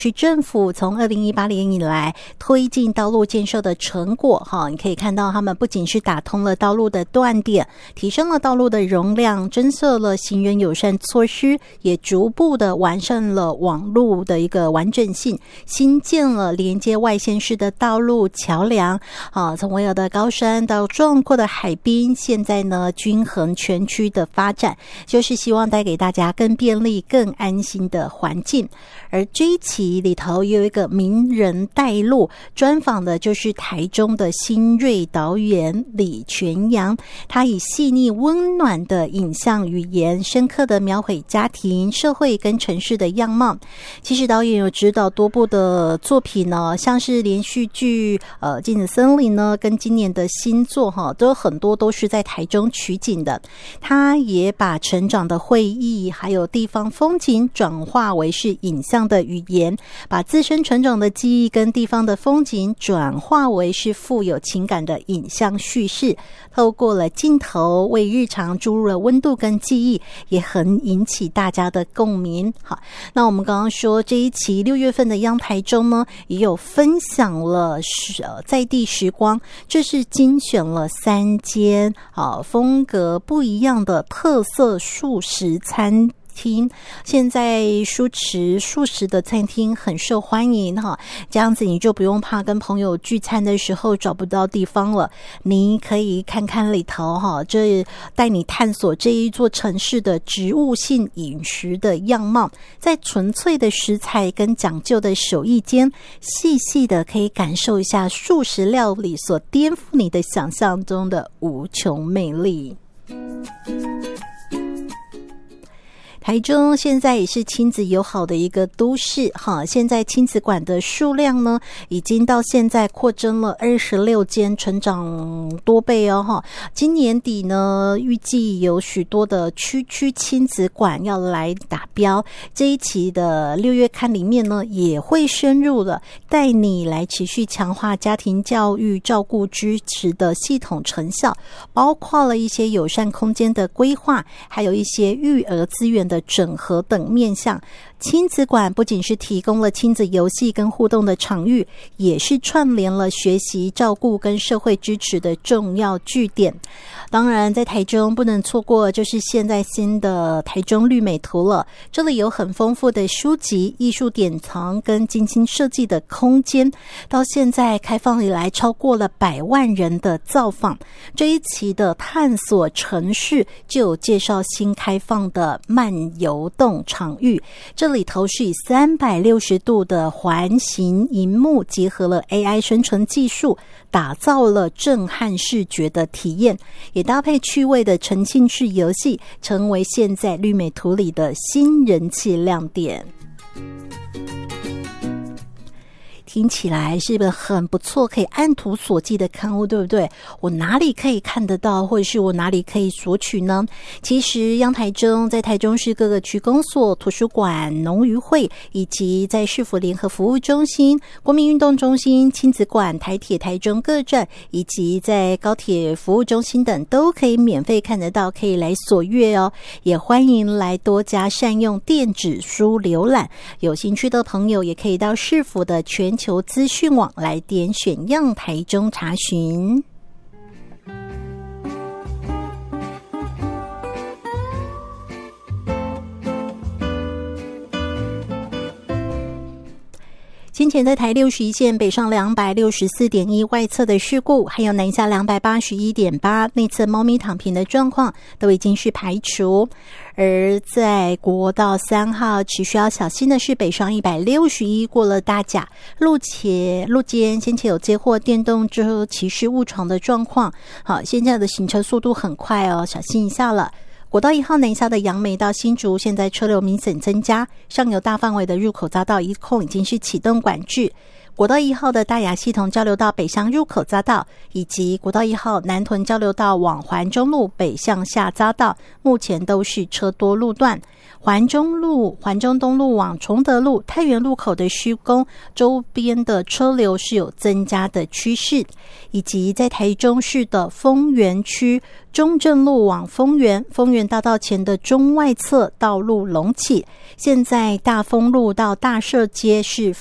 是政府从2018年以来推进道路建设的成果你可以看到他们不仅是打通了道路的断点，提升了道路的容量，增设了行人友善措施，也逐步的完善了网路的一个完整性，新建了连接外县市的道路桥梁从巍峨的高山到壮阔的海滨，现在呢均衡全区的发展，就是希望带给大家更便利更安心的环境。而这一期里头有一个名人带路，专访的就是台中的新锐导演李全阳，他以细腻温暖的影像语言，深刻的描绘家庭、社会跟城市的样貌。其实导演有指导多部的作品呢，像是连续剧镜子森林呢，跟今年的新作都有很多都是在台中取景的。他也把成长的会议还有地方风景转化为是影像的语言，把自身成长的记忆跟地方的风景转化为是富有情感的影像叙事，透过了镜头为日常注入了温度跟记忆，也很引起大家的共鸣。好，那我们刚刚说这一期6月份的央台中呢，也有分享了在地时光，这是精选了3间风格不一样的特色素食餐厅。现在素食的餐厅很受欢迎这样子你就不用怕跟朋友聚餐的时候找不到地方了，你可以看看里头这带你探索这一座城市的植物性饮食的样貌，在纯粹的食材跟讲究的手艺间，细细的可以感受一下素食料理所颠覆你的想象中的无穷魅力。台中现在也是亲子友好的一个都市现在亲子馆的数量呢，已经到现在扩增了26间，成长多倍今年底呢，预计有许多的区亲子馆要来打标。这一期的6月刊里面呢，也会深入了带你来持续强化家庭教育照顾支持的系统成效，包括了一些友善空间的规划，还有一些育儿资源的整合等面向。亲子馆不仅是提供了亲子游戏跟互动的场域，也是串联了学习、照顾跟社会支持的重要据点。当然在台中不能错过就是现在新的台中绿美图了，这里有很丰富的书籍、艺术典藏跟精心设计的空间，到现在开放以来超过了100万人的造访。这一期的探索城市就有介绍新开放的慢游动场域，这里头是以360度的环形萤幕结合了 AI 生成技术，打造了震撼视觉的体验，也搭配趣味的沉浸式游戏，成为现在绿美图里的新人气亮点。听起来是不是很不错，可以按图索骥的刊物，对不对？我哪里可以看得到，或者是我哪里可以索取呢？其实央台中在台中市各个区公所、图书馆、农渔会，以及在市府联合服务中心、国民运动中心、亲子馆、台铁台中各站，以及在高铁服务中心等，都可以免费看得到，可以来索阅也欢迎来多加善用电子书浏览，有兴趣的朋友也可以到市府的全球资讯网来点选样台中查询。先前在台61线北上264.1外侧的事故，还有南下281.8内侧猫咪躺平的状况都已经是排除。而在国道3号持续要小心的是北上161过了大甲路肩先前有接获电动车骑士误闯的状况，好，现在的行车速度很快小心一下了。国道1号南下的杨梅到新竹，现在车流明显增加，上游大范围的入口匝道一控已经是启动管制。 国道1号的大雅系统交流道北向入口匝道，以及国道1号南屯交流道往环中路北向下匝道，目前都是车多路段。环中路、环中东路往崇德路、太原路口的施工，周边的车流是有增加的趋势，以及在台中市的丰原区中正路往丰原大道前的中外侧道路隆起，现在大丰路到大社街是